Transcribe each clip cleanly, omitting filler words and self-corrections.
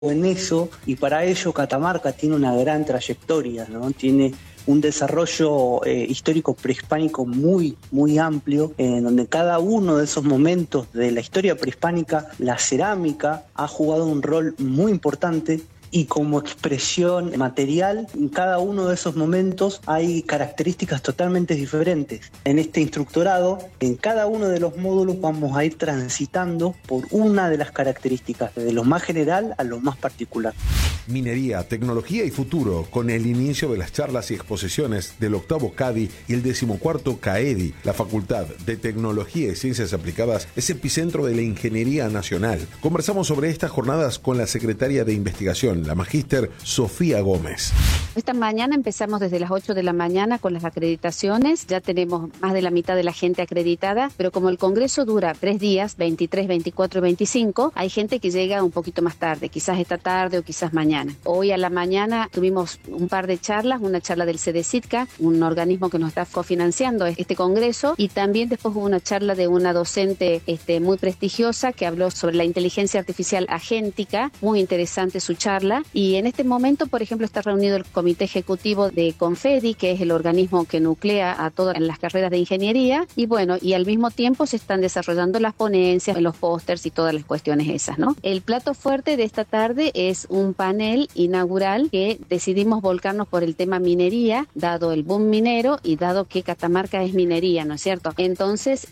en eso, y para ello Catamarca tiene una gran trayectoria, ¿no? Tiene un desarrollo histórico prehispánico muy, muy amplio, en donde cada uno de esos momentos de la historia prehispánica, la cerámica ha jugado un rol muy importante. Y como expresión material, en cada uno de esos momentos hay características totalmente diferentes. En este instructorado, en cada uno de los módulos vamos a ir transitando por una de las características, de lo más general a lo más particular. Minería, tecnología y futuro, con el inicio de las charlas y exposiciones del 8º CADI y el 14º CAEDI. La Facultad de Tecnología y Ciencias Aplicadas es epicentro de la ingeniería nacional. Conversamos sobre estas jornadas con la secretaria de Investigación, la magíster Sofía Gómez. Esta mañana empezamos desde las 8 de la mañana con las acreditaciones. Ya tenemos más de la mitad de la gente acreditada, pero como el congreso dura 3 días, 23, 24 y 25, hay gente que llega un poquito más tarde, quizás esta tarde o quizás mañana. Hoy a la mañana tuvimos un par de charlas, una charla del CDCITCA, un organismo que nos está cofinanciando este congreso, y también después hubo una charla de una docente muy prestigiosa que habló sobre la inteligencia artificial agéntica, muy interesante su charla. Y en este momento, por ejemplo, está reunido el comité ejecutivo de Confedi, que es el organismo que nuclea a todas las carreras de ingeniería, y bueno, y al mismo tiempo se están desarrollando las ponencias, los pósters y todas las cuestiones esas, ¿no? El plato fuerte de esta tarde es un panel inaugural que decidimos volcarnos por el tema minería, dado el boom minero y dado que Catamarca es minería, ¿no es cierto? Entonces,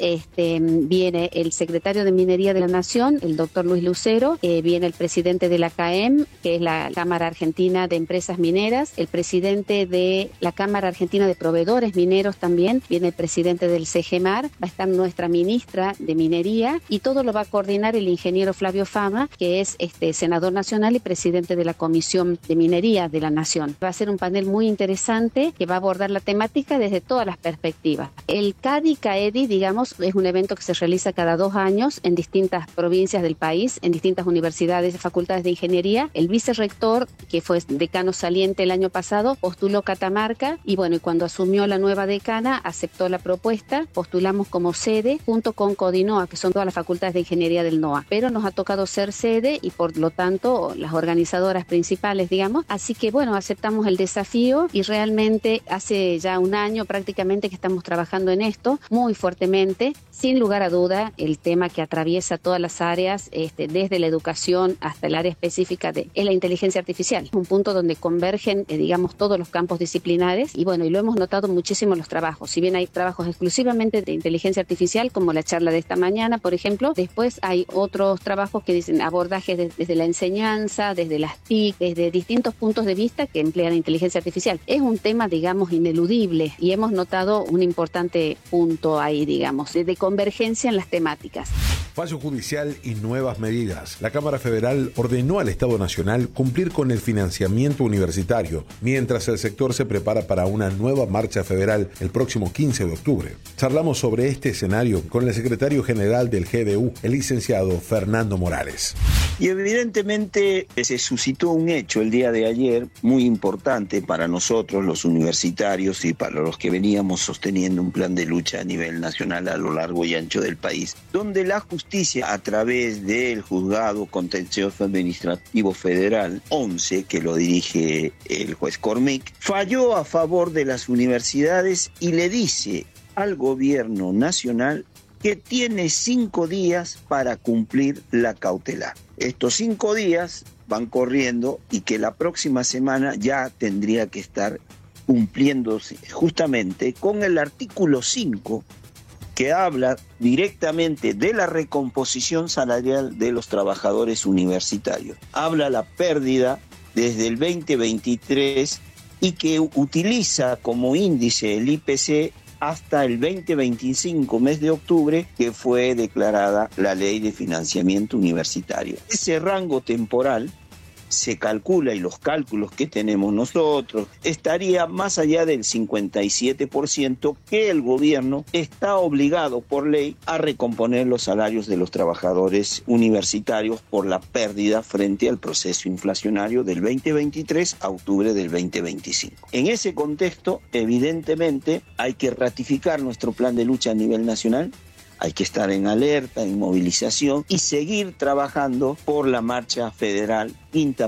viene el secretario de Minería de la Nación, el doctor Luis Lucero, viene el presidente de la CAEM, que es la Cámara Argentina de Empresas Mineras, el presidente de la Cámara Argentina de Proveedores Mineros también, viene el presidente del CGMAR, va a estar nuestra ministra de Minería, y todo lo va a coordinar el ingeniero Flavio Fama, que es senador nacional y presidente de la Comisión de Minería de la Nación. Va a ser un panel muy interesante que va a abordar la temática desde todas las perspectivas. El CADI-CAEDI, digamos, es un evento que se realiza cada 2 años en distintas provincias del país, en distintas universidades y facultades de ingeniería. El vicerrector, que fue decano saliente el año pasado, postuló Catamarca, y bueno, y cuando asumió la nueva decana aceptó la propuesta, postulamos como sede junto con Codinoa, que son todas las facultades de ingeniería del NOA, pero nos ha tocado ser sede y por lo tanto las organizadoras principales, digamos, así que bueno, aceptamos el desafío y realmente hace ya un año prácticamente que estamos trabajando en esto muy fuertemente. Sin lugar a duda, el tema que atraviesa todas las áreas, desde la educación hasta el área específica es la inteligencia artificial, un punto donde convergen, digamos, todos los campos disciplinares, y bueno, y lo hemos notado muchísimo en los trabajos. Si bien hay trabajos exclusivamente de inteligencia artificial, como la charla de esta mañana, por ejemplo, después hay otros trabajos que dicen abordajes desde la enseñanza, desde las TIC, desde distintos puntos de vista que emplean inteligencia artificial. Es un tema, digamos, ineludible, y hemos notado un importante punto ahí, digamos, de convergencia en las temáticas. Fallo judicial y nuevas medidas. La Cámara Federal ordenó al Estado Nacional cumplir con el financiamiento universitario, mientras el sector se prepara para una nueva marcha federal el próximo 15 de octubre. Charlamos sobre este escenario con el secretario general del GDU, el licenciado Fernando Morales. Y evidentemente se suscitó un hecho el día de ayer muy importante para nosotros, los universitarios, y para los que veníamos sosteniendo un plan de lucha a nivel nacional a lo largo y ancho del país, donde la justicia, a través del Juzgado Contencioso Administrativo Federal 11, que lo dirige el juez Cormick, falló a favor de las universidades y le dice al gobierno nacional que tiene 5 días para cumplir la cautelar. Estos 5 días van corriendo y que la próxima semana ya tendría que estar cumpliéndose justamente con el artículo 5, que habla directamente de la recomposición salarial de los trabajadores universitarios. Habla la pérdida desde el 2023 y que utiliza como índice el IPC hasta el 2025, mes de octubre, que fue declarada la Ley de Financiamiento Universitario. Ese rango temporal se calcula, y los cálculos que tenemos nosotros, estaría más allá del 57% que el gobierno está obligado por ley a recomponer los salarios de los trabajadores universitarios por la pérdida frente al proceso inflacionario del 2023 a octubre del 2025. En ese contexto, evidentemente, hay que ratificar nuestro plan de lucha a nivel nacional, hay que estar en alerta, en movilización y seguir trabajando por la marcha federal quinta